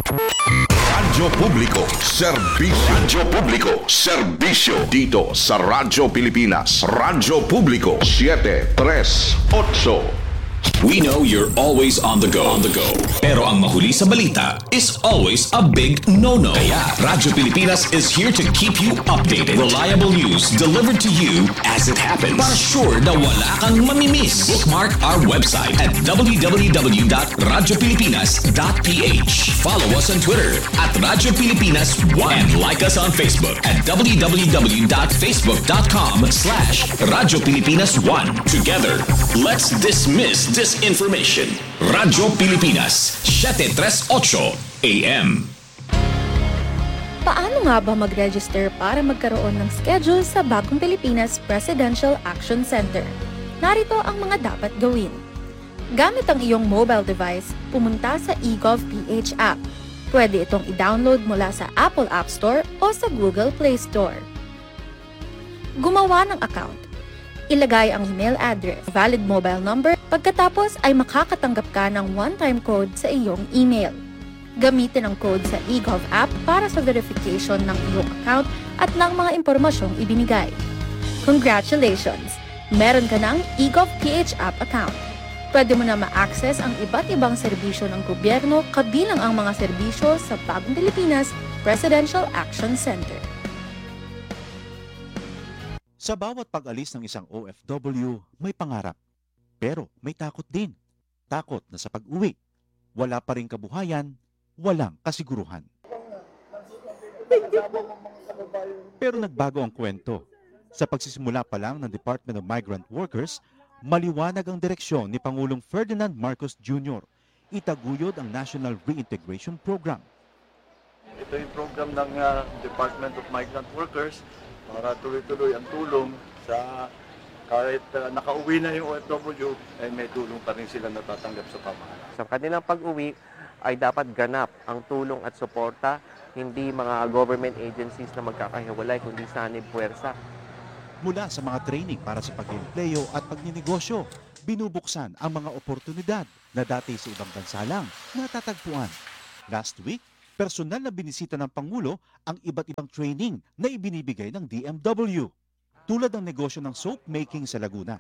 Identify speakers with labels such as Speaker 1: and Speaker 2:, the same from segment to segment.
Speaker 1: Radyo Publiko, serbisyo. Radyo Publiko, serbisyo. Dito sa Radyo Pilipinas, Radyo Publiko 738.
Speaker 2: We know you're always on the go. Pero ang mahuli sa balita is always a big no-no. Kaya Radyo Pilipinas is here to keep you updated. Reliable news delivered to you as it happens. Para sure na wala kang mamimiss. Bookmark our website at www.radiopilipinas.ph. Follow us on Twitter at Radyo Pilipinas 1 and like us on Facebook at www.facebook.com/Radyo Pilipinas 1. Together, let's dismiss disinformation. Radyo Pilipinas, 738 AM.
Speaker 3: Paano nga ba mag-register para magkaroon ng schedule sa Bagong Pilipinas Presidential Action Center? Narito ang mga dapat gawin. Gamit ang iyong mobile device, pumunta sa eGovPH app. Pwede itong i-download mula sa Apple App Store o sa Google Play Store. Gumawa ng account. Ilagay ang email address, valid mobile number, pagkatapos ay makakatanggap ka ng one-time code sa iyong email. Gamitin ang code sa eGov app para sa verification ng iyong account at ng mga impormasyong ibinigay. Congratulations! Meron ka ng eGovPH app account. Pwede mo na ma-access ang iba't ibang serbisyo ng gobyerno kabilang ang mga serbisyo sa Bagong Pilipinas Presidential Action Center.
Speaker 4: Sa bawat pag-alis ng isang OFW, may pangarap. Pero may takot din. Takot na sa pag-uwi, wala pa rin kabuhayan, walang kasiguruhan. Pero nagbago ang kwento. Sa pagsisimula pa lang ng Department of Migrant Workers, maliwanag ang direksyon ni Pangulong Ferdinand Marcos Jr. Itaguyod ang National Reintegration Program.
Speaker 5: Ito yung program ng Department of Migrant Workers para tuloy-tuloy ang tulong sa kahit nakauwi na yung OFW, ay may tulong pa rin sila natatanggap sa pamahalaan.
Speaker 6: Sa kanilang pag-uwi ay dapat ganap ang tulong at suporta, hindi mga government agencies na magkakahiwalay, kundi sanib puwersa.
Speaker 4: Mula sa mga training para sa pag-empleyo at pagninegosyo, binubuksan ang mga oportunidad na dati sa ibang bansa lang natatagpuan. Last week, personal na binisita ng Pangulo ang iba't ibang training na ibinibigay ng DMW, tulad ng negosyo ng soap making sa Laguna.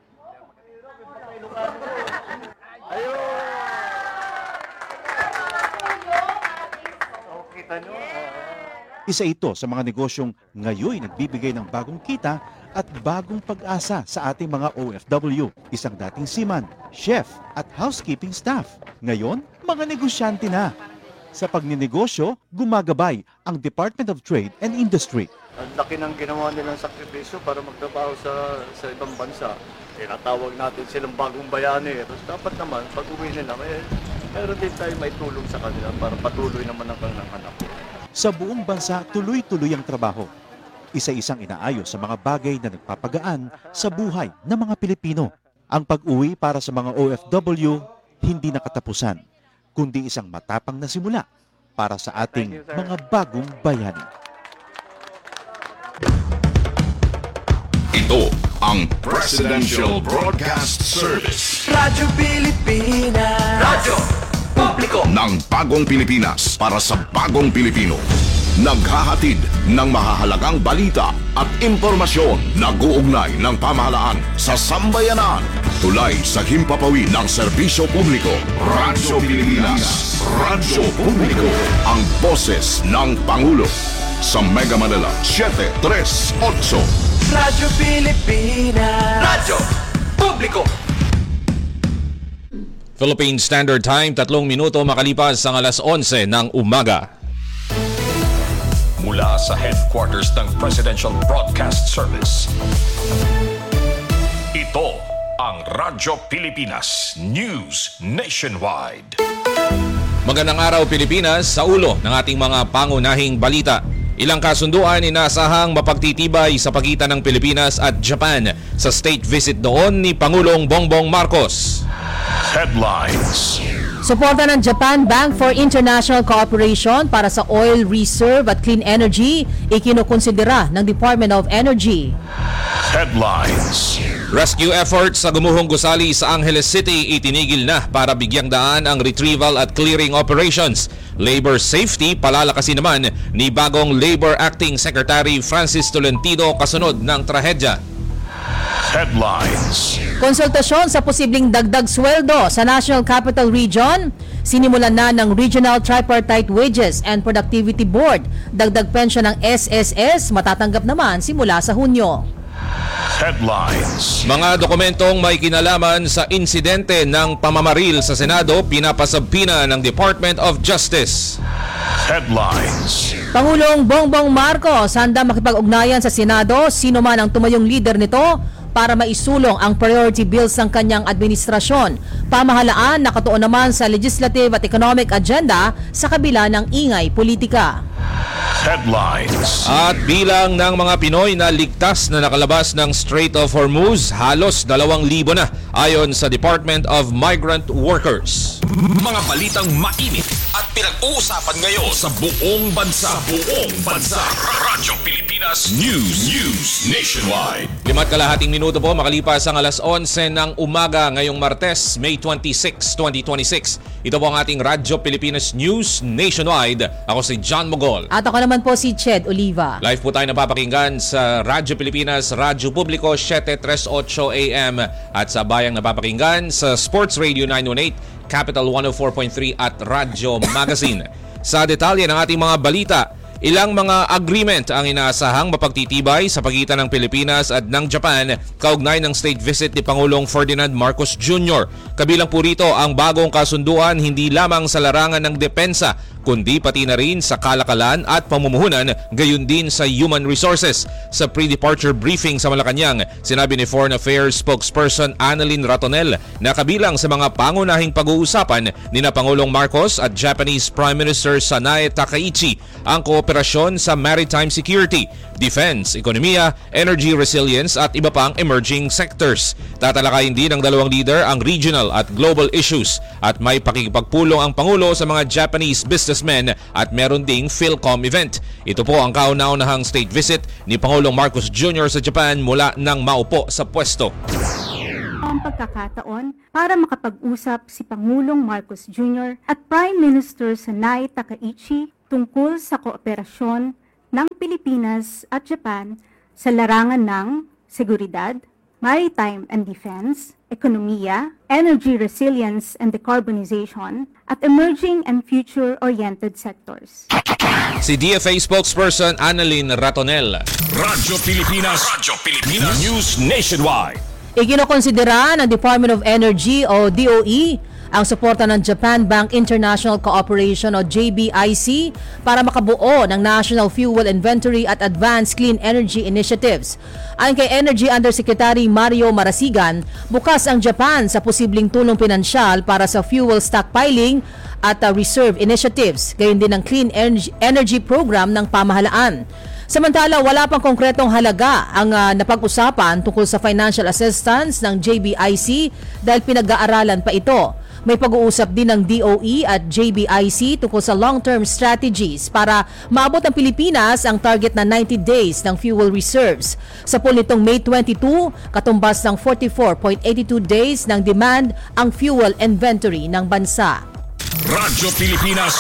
Speaker 4: Isa ito sa mga negosyong ngayon nagbibigay ng bagong kita at bagong pag-asa sa ating mga OFW. Isang dating seaman, chef at housekeeping staff. Ngayon, mga negosyante na. Sa pagninegosyo, gumagabay ang Department of Trade and Industry.
Speaker 5: Ang laki ng ginawa nilang sakripisyo para magtrabaho sa ibang bansa. Tinatawag natin silang bagong bayani. Tapos dapat naman, pag-uwi nila, meron din tayo may tulong sa kanila para patuloy naman ang kanilang hanap.
Speaker 4: Sa buong bansa, tuloy-tuloy ang trabaho. Isa-isang inaayos sa mga bagay na nagpapagaan sa buhay ng mga Pilipino. Ang pag-uwi para sa mga OFW, hindi nakatapusan, kundi isang matapang na simula para sa ating mga bagong bayani.
Speaker 1: Ito ang Presidential Broadcast Service.
Speaker 7: Radyo Pilipinas. Radyo Publiko
Speaker 1: ng Bagong Pilipinas para sa Bagong Pilipino. Naghahatid ng mahahalagang balita at impormasyon na guugnay ng pamahalaan sa sambayanan. Tulay sa himpapawid ng serbisyo publiko. Radyo Pilipinas. Radyo Publiko. Ang boses ng Pangulo. Sa Mega Manila, 738.
Speaker 7: Radyo Pilipinas. Radyo Publiko.
Speaker 8: Philippine Standard Time, 3 minuto makalipas ang alas 11 ng umaga.
Speaker 2: Mula sa headquarters ng Presidential Broadcast Service, ito ang Radyo Pilipinas News Nationwide.
Speaker 8: Magandang araw Pilipinas, sa ulo ng ating mga pangunahing balita. Ilang kasunduan inasahang mapagtitibay sa pagitan ng Pilipinas at Japan sa state visit doon ni Pangulong Bongbong Marcos.
Speaker 2: Headlines.
Speaker 9: Suporta ng Japan Bank for International Cooperation para sa oil reserve at clean energy, ikinukonsidera ng Department of Energy.
Speaker 2: Headlines.
Speaker 8: Rescue efforts sa gumuhong gusali sa Angeles City itinigil na para bigyang daan ang retrieval at clearing operations. Labor safety palalakasin naman ni bagong Labor Acting Secretary Francis Tolentino kasunod ng trahedya.
Speaker 1: Headlines.
Speaker 9: Konsultasyon sa posibleng dagdag sweldo sa National Capital Region. Sinimulan na ng Regional Tripartite Wages and Productivity Board. Dagdag pensyon ng SSS matatanggap naman simula sa Hunyo.
Speaker 1: Headlines.
Speaker 8: Mga dokumentong may kinalaman sa insidente ng pamamaril sa Senado pinapasabpina ng Department of Justice.
Speaker 1: Headlines.
Speaker 9: Pangulong Bongbong Marcos handa makipag-ugnayan sa Senado sino man ang tumayong leader nito para maisulong ang priority bills ng kanyang administrasyon. Pamahalaan nakatuon naman sa legislative at economic agenda sa kabila ng ingay politika.
Speaker 1: Headlines.
Speaker 8: At bilang ng mga Pinoy na ligtas na nakalabas ng Strait of Hormuz, halos 2,000 na ayon sa Department of Migrant Workers.
Speaker 2: Mga balitang mainit at pinag-uusapan ngayon sa buong bansa. Radyo Pilipinas News Nationwide.
Speaker 8: 5 minuto po makalipas ang alas 11 ng umaga ngayong Martes, May 26, 2026. Ito po ang ating Radyo Pilipinas News Nationwide. Ako si John Mogol.
Speaker 9: At ako naman po si Ched Oliva.
Speaker 8: Live po tayo napapakinggan sa Radyo Pilipinas, Radyo Publiko 738 AM at sa bayang napapakinggan sa Sports Radio 918, Capital 104.3 at Radyo Magazine. Sa detalye ng ating mga balita, ilang mga agreement ang inaasahang mapagtitibay sa pagitan ng Pilipinas at ng Japan kaugnay ng state visit ni Pangulong Ferdinand Marcos Jr. Kabilang po rito ang bagong kasunduan hindi lamang sa larangan ng depensa kundi pati na rin sa kalakalan at pamumuhunan, gayon din sa human resources. Sa pre-departure briefing sa Malacanang, sinabi ni Foreign Affairs spokesperson Annalyn Ratonel na kabilang sa mga pangunahing pag-uusapan ni na Pangulong Marcos at Japanese Prime Minister Sanae Takaichi ang kooperasyon sa maritime security, defense, ekonomiya, energy resilience at iba pang emerging sectors. Tatalakayin din ng dalawang leader ang regional at global issues at may pakikipagpulong ang Pangulo sa mga Japanese businessmen at meron ding PhilCom event. Ito po ang kauna-unahang state visit ni Pangulong Marcos Jr. sa Japan mula nang maupo sa pwesto.
Speaker 10: Ang pagkakataon para makapag-usap si Pangulong Marcos Jr. at Prime Minister Sanae Takaichi tungkol sa kooperasyon ng Pilipinas at Japan sa larangan ng seguridad, maritime and defense, ekonomiya, energy resilience and decarbonization, at emerging and future-oriented sectors.
Speaker 8: Si DFA spokesperson Annalyn Ratonel.
Speaker 2: Radyo Pilipinas News Nationwide.
Speaker 9: Ikinokonsidera ng Department of Energy o DOE ang suporta ng Japan Bank International Cooperation o JBIC para makabuo ng National Fuel Inventory at Advanced Clean Energy Initiatives. Ayon kay Energy Undersecretary Mario Marasigan, bukas ang Japan sa posibleng tulong pinansyal para sa fuel stockpiling at reserve initiatives, gayon din ang Clean Energy Program ng pamahalaan. Samantala, wala pang konkretong halaga ang napag-usapan tungkol sa financial assistance ng JBIC dahil pinag-aaralan pa ito. May pag-uusap din ng DOE at JBIC tungkol sa long-term strategies para maabot ang Pilipinas ang target na 90 days ng fuel reserves. Sa poll nitong May 22, katumbas ng 44.82 days ng demand ang fuel inventory ng bansa.
Speaker 2: Radyo Pilipinas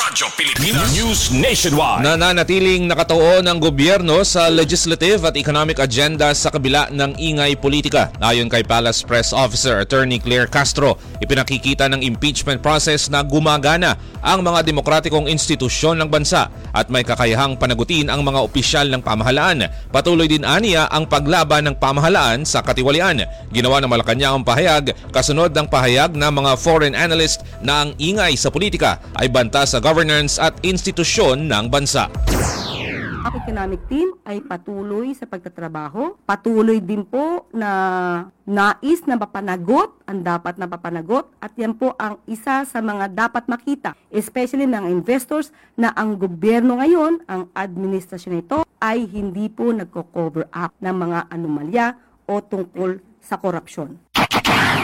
Speaker 2: News Nationwide.
Speaker 8: Nananatiling nakatuon ang gobyerno sa legislative at economic agenda sa kabila ng ingay politika. Ayon kay Palace Press Officer Attorney Claire Castro, ipinakikita ng impeachment process na gumagana ang mga demokratikong institusyon ng bansa at may kakayahang panagutin ang mga opisyal ng pamahalaan. Patuloy din aniya ang paglaban ng pamahalaan sa katiwalian. Ginawa ng Malacanang ang pahayag kasunod ng pahayag ng mga foreign analyst na ang ingay sa politika ay banta sa governance at institusyon ng bansa.
Speaker 11: Ang economic team ay patuloy sa pagtatrabaho. Patuloy din po na nais na mapanagot ang dapat na mapanagot at yan po ang isa sa mga dapat makita, especially ng investors, na ang gobyerno ngayon, ang administrasyon nito ay hindi po nagko-cover up ng mga anomalya o tungkol sa korupsyon.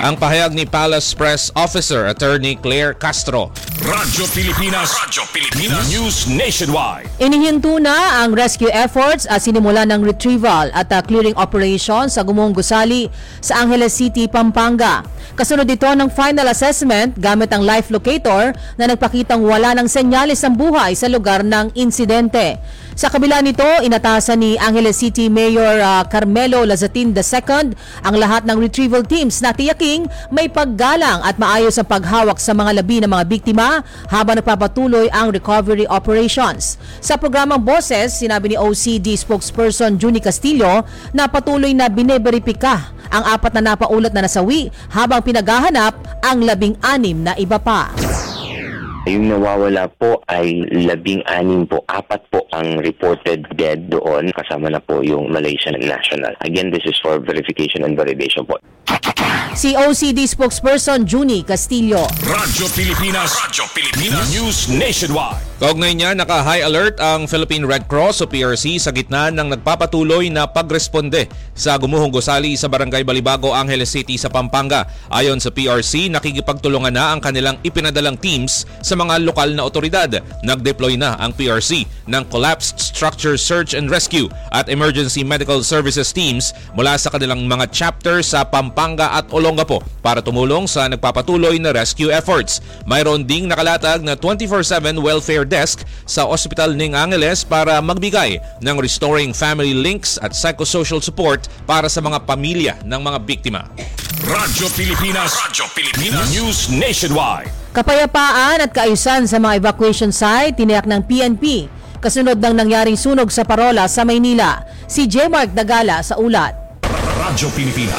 Speaker 8: Ang pahayag ni Palace Press Officer Attorney Claire Castro.
Speaker 2: Radyo Pilipinas News Nationwide.
Speaker 9: Inihinto na ang rescue efforts at sinimula ng retrieval at clearing operation sa Gumuhong Gusali sa Angeles City, Pampanga. Kasunod ito ng final assessment gamit ang life locator na nagpakitang wala ng senyales ng buhay sa lugar ng insidente. Sa kabila nito, inatasan ni Angeles City Mayor Carmelo Lazatin II ang lahat ng retrieval teams na tiyaking may paggalang at maayos ang paghawak sa mga labi ng mga biktima habang nagpapatuloy ang recovery operations. Sa programang Boses, sinabi ni OCD spokesperson Junie Castillo na patuloy na bineberipika ang 4 na napaulat na nasawi habang pinaghahanap ang 16 na iba pa.
Speaker 12: Yung nawawala po ay 16 po. 4 po ang reported dead doon. Kasama na po yung Malaysian National. Again, this is for verification and validation po.
Speaker 9: Si OCD spokesperson Junie Castillo.
Speaker 2: Radyo Pilipinas News Nationwide.
Speaker 8: Kaugnay niya, naka-high alert ang Philippine Red Cross o PRC sa gitna ng nagpapatuloy na pagresponde sa Gumuhong Gusali sa Barangay Balibago, Angeles City sa Pampanga. Ayon sa PRC, nakikipagtulungan na ang kanilang ipinadalang teams sa mga lokal na otoridad. Nag-deploy na ang PRC ng Collapsed Structure Search and Rescue at Emergency Medical Services teams mula sa kanilang mga chapter sa Pampanga at Olongapo para tumulong sa nagpapatuloy na rescue efforts. Mayroon ding nakalatag na 24/7 welfare desk sa Ospital ng Angeles para magbigay ng restoring family links at psychosocial support para sa mga pamilya ng mga biktima.
Speaker 2: Radyo Pilipinas News Nationwide.
Speaker 9: Kapayapaan at kaayusan sa mga evacuation site tiniyak ng PNP kasunod ng nangyaring sunog sa Parola sa Maynila. Si J. Mark Dagala sa ulat.
Speaker 2: Radyo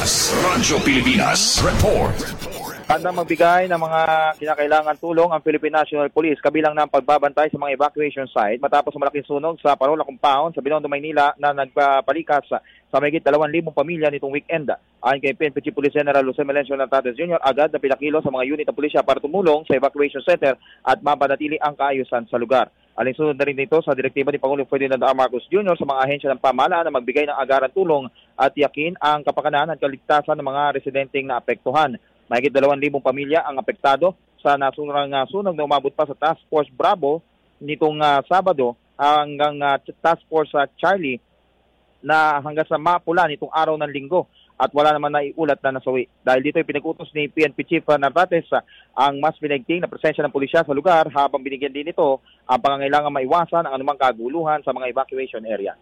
Speaker 2: Pilipinas Report.
Speaker 13: Handang magbigay ng mga kinakailangan tulong ang Philippine National Police kabilang ng pagbabantay sa mga evacuation site matapos malaking sunog sa Parola Compound sa Binondo, Maynila na nagpapalikas sa mahigit 2,000 pamilya nitong weekend. Ayon kay PNP Chief Police General Jose Melencio Nartates Jr., agad na pinakilo sa mga unit ng pulisya para tumulong sa evacuation center at mapanatili ang kaayusan sa lugar. Alinsunod na rin dito sa direktiba ni Pangulong Ferdinand R. Marcos Jr. sa mga ahensya ng pamahalaan na magbigay ng agaran tulong at tiyakin ang kapakanan at kaligtasan ng mga residenteng naapektuhan. Mahigit 2,000 pamilya ang apektado sa nasunang sunog na umabot pa sa Task Force Bravo nitong Sabado hanggang Task Force Charlie na hanggang sa Mapula nitong araw ng Linggo at wala naman na iulat na nasawi. Dahil dito ay pinag-utos ni PNP Chief Nartates ang mas pinagting na presensya ng pulisya sa lugar habang binigyan din ito ang pangangailangan maiwasan ang anumang kaguluhan sa mga evacuation area.